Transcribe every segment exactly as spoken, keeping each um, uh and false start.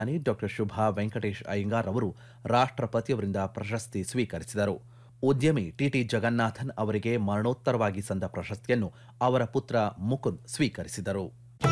Doctor Shubha Venkatesh Iyengar ಅವರು ರಾಷ್ಟ್ರಪತಿಯವರಿಂದ ಪ್ರಶಸ್ತಿ ಸ್ವೀಕರಿಸಿದರು. ಉದ್ಯಮಿ ಟಿಟಿ ಜಗನ್ನಾಥನ್ ಅವರಿಗೆ ಮರಣೋತ್ತರವಾಗಿ ಸಂದ ಪ್ರಶಸ್ತಿಯನ್ನು ಅವರ ಪುತ್ರ ಮುಕುಂದ್ ಸ್ವೀಕರಿಸಿದರು.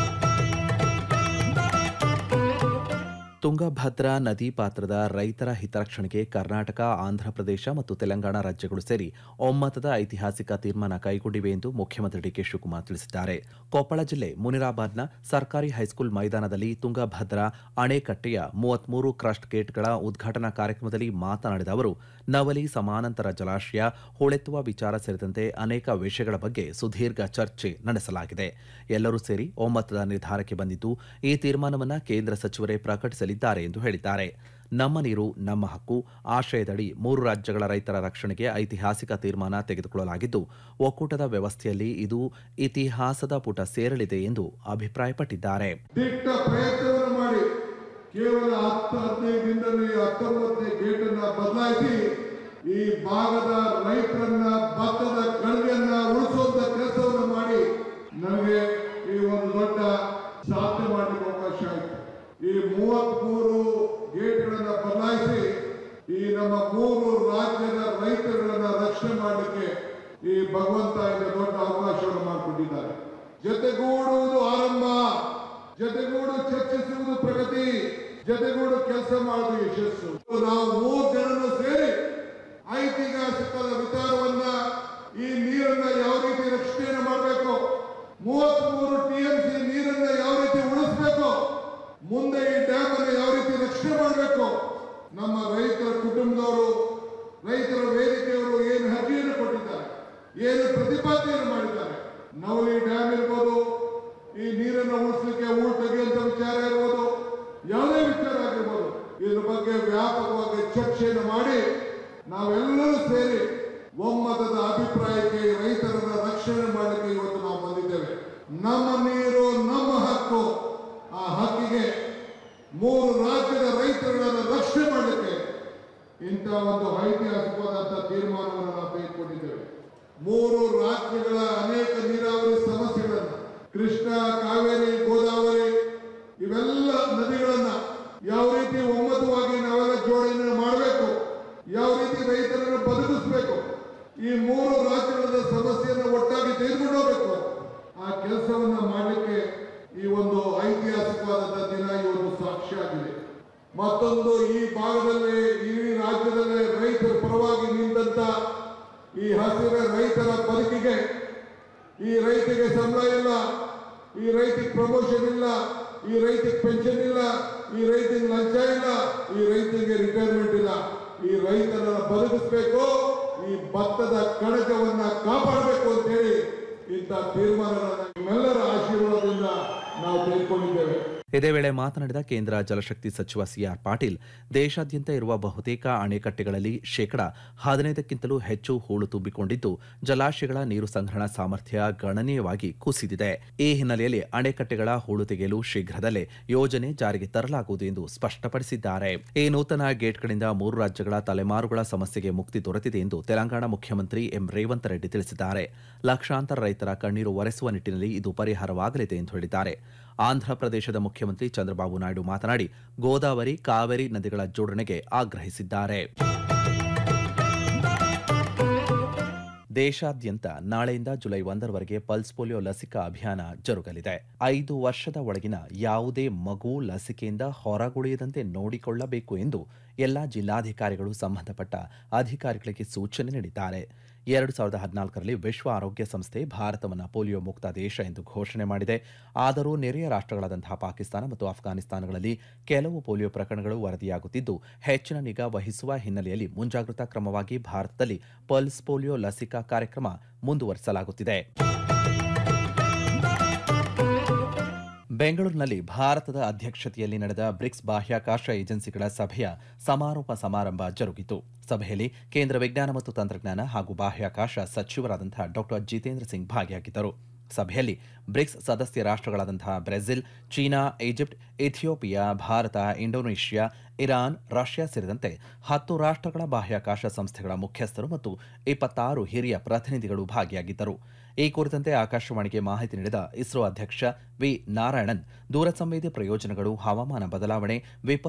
ತುಂಗಭದ್ರಾ ನದಿ ಪಾತ್ರದ ರೈತರ ಹಿತರಕ್ಷಣೆಗೆ ಕರ್ನಾಟಕ, ಆಂಧ್ರಪ್ರದೇಶ ಮತ್ತು ತೆಲಂಗಾಣ ರಾಜ್ಯಗಳು ಸೇರಿ ಒಮ್ಮತದ ಐತಿಹಾಸಿಕ ತೀರ್ಮಾನ ಕೈಗೊಂಡಿವೆ ಎಂದು ಮುಖ್ಯಮಂತ್ರಿ ಡಿಕೆ ಶಿವಕುಮಾರ್ ತಿಳಿಸಿದ್ದಾರೆ. ಕೊಪ್ಪಳ ಜಿಲ್ಲೆ ಮುನಿರಾಬಾದ್ನ ಸರ್ಕಾರಿ ಹೈಸ್ಕೂಲ್ ಮೈದಾನದಲ್ಲಿ ತುಂಗಭದ್ರಾ ಅಣೆಕಟ್ಟೆಯ ಮೂವತ್ಮೂರು ಕ್ರಸ್ಟ್ ಗೇಟ್ಗಳ ಉದ್ಘಾಟನಾ ಕಾರ್ಯಕ್ರಮದಲ್ಲಿ ಮಾತನಾಡಿದ ಅವರು, ನವಲಿ ಸಮಾನಾಂತರ ಜಲಾಶಯ ಹೂಳೆತ್ತುವ ವಿಚಾರ ಸೇರಿದಂತೆ ಅನೇಕ ವಿಷಯಗಳ ಬಗ್ಗೆ ಸುದೀರ್ಘ ಚರ್ಚೆ ನಡೆಸಲಾಗಿದೆ. ಎಲ್ಲರೂ ಸೇರಿ ಒಮ್ಮತದ ನಿರ್ಧಾರಕ್ಕೆ ಬಂದಿದ್ದು, ಈ ತೀರ್ಮಾನವನ್ನು ಕೇಂದ್ರ ಸಚಿವರೇ ಪ್ರಕಟಿಸಲಿದ್ದಾರೆ ಎಂದು ಹೇಳಿದ್ದಾರೆ. ನಮ್ಮ ನೀರು ನಮ್ಮ ಹಕ್ಕು ಆಶಯದಡಿ ಮೂರು ರಾಜ್ಯಗಳ ರೈತರ ರಕ್ಷಣೆಗೆ ಐತಿಹಾಸಿಕ ತೀರ್ಮಾನ ತೆಗೆದುಕೊಳ್ಳಲಾಗಿದ್ದು, ಒಕ್ಕೂಟದ ವ್ಯವಸ್ಥೆಯಲ್ಲಿ ಇದು ಇತಿಹಾಸದ ಪುಟ ಸೇರಲಿದೆ ಎಂದು ಅಭಿಪ್ರಾಯಪಟ್ಟಿದ್ದಾರೆ. ಕೇವಲ ಹತ್ತು ಹದಿನೈದು ದಿನದಲ್ಲಿ ಹತ್ತೊಂಬತ್ತನೇ ಗೇಟ್ ಅನ್ನ ಬದಲಾಯಿಸಿ ಈ ಭಾಗದ ರೈತರನ್ನ ಭತ್ತದ ಕಣಿವೆಯನ್ನ ಉಳಿಸುವಂತ ಕೆಲಸವನ್ನು ಮಾಡಿ ನಮಗೆ ಈ ಒಂದು ದೊಡ್ಡ ಸಾಧನೆ ಮಾಡಲಿಕ್ಕೆ ಅವಕಾಶ ಆಯಿತು. ಈ ಮೂವತ್ಮೂರು ಗೇಟ್ಗಳನ್ನ ಬದಲಾಯಿಸಿ ಈ ನಮ್ಮ ಮೂರು ರಾಜ್ಯದ ರೈತರುಗಳನ್ನ ರಕ್ಷಣೆ ಮಾಡಲಿಕ್ಕೆ ಈ ಭಗವಂತ ಈಗ ದೊಡ್ಡ ಅವಕಾಶವನ್ನು ಮಾಡಿಕೊಂಡಿದ್ದಾರೆ. ಜೊತೆಗೂಡುವುದು ಆರಂಭ, ಜೊತೆಗೂಡು ಚರ್ಚಿಸುವುದು ಪ್ರಗತಿ, ಜೊತೆಗೂಡು ಕೆಲಸ ಮಾಡುವುದು ಯಶಸ್ಸು. ನಾವು ಮೂರು ಜನರು ಸೇರಿ ಐತಿಹಾಸಿಕದ ವಿಚಾರವನ್ನ ಈ ನೀರನ್ನ ಯಾವ ರೀತಿ ರಕ್ಷಣೆಯನ್ನು ಮಾಡಬೇಕು, ಮೂವತ್ಮೂರು ಟಿಎಂಸಿ ನೀರನ್ನ ಯಾವ ರೀತಿ ಉಳಿಸಬೇಕು, ಮುಂದೆ ಈ ಡ್ಯಾಮ್ ಅನ್ನು ಯಾವ ರೀತಿ ರಕ್ಷಣೆ ಮಾಡಬೇಕು, ನಮ್ಮ ರೈತರ ಕುಟುಂಬದವರು, ರೈತರ ವೇದಿಕೆಯವರು ಏನು ಅರ್ಜಿಯನ್ನು ಕೊಟ್ಟಿದ್ದಾರೆ, ಏನು ಪ್ರತಿಪಾದನೆಯನ್ನು ಮಾಡಿದ್ದಾರೆ. ನವಲಿ ಡ್ಯಾಮ್ ಇರ್ಬೋದು, ಈ ನೀರನ್ನು ಉಳಿಸಲಿಕ್ಕೆ ಊರು ತೆಗೆಯುವಂತ ವಿಚಾರ ಇರ್ಬೋದು, ಯಾವುದೇ ವಿಚಾರ ಆಗಿರ್ಬೋದು, ಇದ್ರ ಬಗ್ಗೆ ವ್ಯಾಪಕವಾಗಿ ಚರ್ಚೆಯನ್ನು ಮಾಡಿ ನಾವೆಲ್ಲರೂ ಸೇರಿ ಒಮ್ಮತದ ಅಭಿಪ್ರಾಯಕ್ಕೆ ರೈತರನ್ನ ರಕ್ಷಣೆ ಮಾಡಲಿಕ್ಕೆ ಇವತ್ತು ನಾವು ಬಂದಿದ್ದೇವೆ. ನಮ್ಮ ನೀರು ನಮ್ಮ ಹಕ್ಕು, ಆ ಹಕ್ಕಿಗೆ ಮೂರು ರಾಜ್ಯದ ರೈತರನ್ನ ರಕ್ಷಣೆ ಮಾಡಲಿಕ್ಕೆ ಇಂಥ ಒಂದು ಐತಿಹಾಸಿಕವಾದಂತಹ ತೀರ್ಮಾನವನ್ನು ನಾವು ತೆಗೆದುಕೊಂಡಿದ್ದೇವೆ. ಮೂರು ರಾಜ್ಯಗಳ ಅನೇಕ ನೀರಾವರಿ ಸಮಸ್ಯೆಗಳನ್ನು, ಕೃಷ್ಣ, ಕಾವೇರಿ, ಗೋದಾವರಿ ಇವೆಲ್ಲ ನದಿಗಳನ್ನ ಯಾವ ರೀತಿ ಒಮ್ಮತವಾಗಿ ನಾವೆಲ್ಲ ಜೋಡಣೆ ಮಾಡಬೇಕು, ಯಾವ ರೀತಿ ರೈತರನ್ನು ಬದುಕಿಸಬೇಕು, ಈ ಮೂರು ರಾಜ್ಯಗಳ ಸಮಸ್ಯೆಯನ್ನು ಒಟ್ಟಾಗಿ ತೆಗೆದುಕೊಂಡು ಹೋಗಬೇಕು. ಆ ಕೆಲಸವನ್ನ ಮಾಡಲಿಕ್ಕೆ ಈ ಒಂದು ಐತಿಹಾಸಿಕವಾದಂತಹ ದಿನ ಇವತ್ತು ಸಾಕ್ಷಿಯಾಗಿದೆ. ಮತ್ತೊಂದು, ಈ ಭಾಗದಲ್ಲಿ ಈ ರಾಜ್ಯದಲ್ಲೇ ರೈತರ ಪರವಾಗಿ ನಿಂತ ಈ ಹಸಿರ ರೈತರ ಬದುಕಿಗೆ, ಈ ರೈತಿಗೆ ಸಂಬಳ ಇಲ್ಲ, ಈ ರೈತಿಗೆ ಪ್ರಮೋಷನ್ ಇಲ್ಲ, ಈ ರೈತಿಗೆ ಪೆನ್ಷನ್ ಇಲ್ಲ, ಈ ರೈತಿಗೆ ಲಂಚ ಇಲ್ಲ, ಈ ರೈತಿಗೆ ರಿಟೈರ್ಮೆಂಟ್ ಇಲ್ಲ. ಈ ರೈತರನ್ನ ಬದುಕಿಸಬೇಕು, ಈ ಭತ್ತದ ಕಣಜವನ್ನ ಕಾಪಾಡಬೇಕು ಅಂತ ಹೇಳಿ ಇಂಥ ತೀರ್ಮಾನಗಳನ್ನು ನಿಮ್ಮೆಲ್ಲರ ಆಶೀರ್ವಾದದಿಂದ ನಾವು ತೆಗೆದುಕೊಂಡಿದ್ದೇವೆ. ಇದೇ ವೇಳೆ ಮಾತನಾಡಿದ ಕೇಂದ್ರ ಜಲಶಕ್ತಿ ಸಚಿವ ಸಿಆರ್ ಪಾಟೀಲ್, ದೇಶಾದ್ಯಂತ ಇರುವ ಬಹುತೇಕ ಅಣೆಕಟ್ಟೆಗಳಲ್ಲಿ ಶೇಕಡಾ ಹದಿನೈದಕ್ಕಿಂತಲೂ ಹೆಚ್ಚು ಹೂಳು ತುಂಬಿಕೊಂಡಿದ್ದು, ಜಲಾಶಯಗಳ ನೀರು ಸಂಗ್ರಹಣಾ ಸಾಮರ್ಥ್ಯ ಗಣನೀಯವಾಗಿ ಕುಸಿದಿದೆ. ಈ ಹಿನ್ನೆಲೆಯಲ್ಲಿ ಅಣೆಕಟ್ಟೆಗಳ ಹೂಳು ತೆಗೆಯಲು ಶೀಘ್ರದಲ್ಲೇ ಯೋಜನೆ ಜಾರಿಗೆ ತರಲಾಗುವುದು ಎಂದು ಸ್ಪಷ್ಟಪಡಿಸಿದ್ದಾರೆ. ಈ ನೂತನ ಗೇಟ್ಗಳಿಂದ ಮೂರು ರಾಜ್ಯಗಳ ತಲೆಮಾರುಗಳ ಸಮಸ್ಯೆಗೆ ಮುಕ್ತಿ ದೊರೆತಿದೆ ಎಂದು ತೆಲಂಗಾಣ ಮುಖ್ಯಮಂತ್ರಿ ಎಂ ರೇವಂತ್ ರೆಡ್ಡಿ ತಿಳಿಸಿದ್ದಾರೆ. ಲಕ್ಷಾಂತರ ರೈತರ ಕಣ್ಣೀರು ಒರೆಸುವ ನಿಟ್ಟಿನಲ್ಲಿ ಇದು ಪರಿಹಾರವಾಗಲಿದೆ ಎಂದು ಹೇಳಿದ್ದಾರೆ. ಆಂಧ್ರಪ್ರದೇಶದ ಮುಖ್ಯಮಂತ್ರಿ ಚಂದ್ರಬಾಬು ನಾಯ್ಡು ಮಾತನಾಡಿ, ಗೋದಾವರಿ, ಕಾವೇರಿ ನದಿಗಳ ಜೋಡಣೆಗೆ ಆಗ್ರಹಿಸಿದ್ದಾರೆ. ದೇಶಾದ್ಯಂತ ನಾಳೆಯಿಂದ ಜುಲೈ ಒಂದರವರೆಗೆ ಪಲ್ಸ್ ಪೋಲಿಯೋ ಲಸಿಕಾ ಅಭಿಯಾನ ಜರುಗಲಿದೆ. ಐದು ವರ್ಷದ ಒಳಗಿನ ಯಾವುದೇ ಮಗು ಲಸಿಕೆಯಿಂದ ಹೊರಗುಳಿಯದಂತೆ ನೋಡಿಕೊಳ್ಳಬೇಕು ಎಂದು ಎಲ್ಲಾ ಜಿಲ್ಲಾಧಿಕಾರಿಗಳು ಸಂಬಂಧಪಟ್ಟ ಅಧಿಕಾರಿಗಳಿಗೆ ಸೂಚನೆ ನೀಡಿದ್ದಾರೆ. ಎರಡು ಸಾವಿರದ ಹದಿನಾಲ್ಕರಲ್ಲಿ ವಿಶ್ವ ಆರೋಗ್ಯ ಸಂಸ್ಥೆ ಭಾರತವನ್ನು ಪೋಲಿಯೋ ಮುಕ್ತ ದೇಶ ಎಂದು ಘೋಷಣೆ ಮಾಡಿದೆ. ಆದರೂ ನೆರೆಯ ರಾಷ್ಟ್ರಗಳಾದಂತಹ ಪಾಕಿಸ್ತಾನ ಮತ್ತು ಅಫ್ಘಾನಿಸ್ತಾನಗಳಲ್ಲಿ ಕೆಲವು ಪೋಲಿಯೋ ಪ್ರಕರಣಗಳು ವರದಿಯಾಗುತ್ತಿದ್ದು, ಹೆಚ್ಚಿನ ನಿಗಾ ವಹಿಸುವ ಹಿನ್ನೆಲೆಯಲ್ಲಿ ಮುಂಜಾಗ್ರತಾ ಕ್ರಮವಾಗಿ ಭಾರತದಲ್ಲಿ ಪಲ್ಸ್ ಪೋಲಿಯೋ ಲಸಿಕಾ ಕಾರ್ಯಕ್ರಮ ಮುಂದುವರಿಸಲಾಗುತ್ತಿದೆ. ಬೆಂಗಳೂರಿನಲ್ಲಿ ಭಾರತದ ಅಧ್ಯಕ್ಷತೆಯಲ್ಲಿ ನಡೆದ ಬ್ರಿಕ್ಸ್ ಬಾಹ್ಯಾಕಾಶ ಏಜೆನ್ಸಿಗಳ ಸಭೆಯ ಸಮಾರೋಪ ಸಮಾರಂಭ ಜರುಗಿತು. ಸಭೆಯಲ್ಲಿ ಕೇಂದ್ರ ವಿಜ್ಞಾನ ಮತ್ತು ತಂತ್ರಜ್ಞಾನ ಹಾಗೂ ಬಾಹ್ಯಾಕಾಶ ಸಚಿವರಾದಂತಹ ಡಾಕ್ಟರ್ ಜಿತೇಂದ್ರ ಸಿಂಗ್ ಭಾಗಿಯಾಗಿದ್ದರು. ಸಭೆಯಲ್ಲಿ ಬ್ರಿಕ್ಸ್ ಸದಸ್ಯ ರಾಷ್ಟ್ರಗಳಾದಂತಹ Brazil, China, Egypt, Ethiopia, Bharat, Indonesia, Iran, Russia ಸೇರಿದಂತೆ ಹತ್ತು ರಾಷ್ಟ್ರಗಳ ಬಾಹ್ಯಾಕಾಶ ಸಂಸ್ಥೆಗಳ ಮುಖ್ಯಸ್ಥರು ಮತ್ತು ಇಪ್ಪತ್ತಾರು ಹಿರಿಯ ಪ್ರತಿನಿಧಿಗಳು ಭಾಗಿಯಾಗಿದ್ದರು. ಈ ಕುರಿತಂತೆ ಆಕಾಶವಾಣಿಗೆ ಮಾಹಿತಿ ನೀಡಿದ ಇಸ್ರೋ ಅಧ್ಯಕ್ಷ ವಿ ನಾರಾಯಣನ್, ದೂರಸಂವೇದಿ ಪ್ರಯೋಜನಗಳು, ಹವಾಮಾನ ಬದಲಾವಣೆ, ವಿಪತ್ತು